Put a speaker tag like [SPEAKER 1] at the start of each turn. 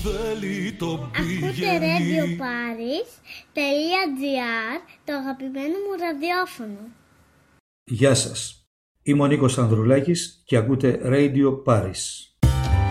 [SPEAKER 1] θέλει το πηγαίνει.
[SPEAKER 2] Ακούτε radioparis.gr, το αγαπημένο μου ραδιόφωνο.
[SPEAKER 3] Γεια σας. Είμαι ο Νίκος Ανδρουλάκης και ακούτε Radio Paris.